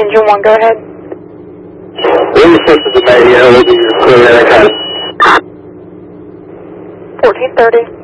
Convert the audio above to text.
Engine 1, go ahead. Wind 6 is the radio, we'll be clear that kind. 1430.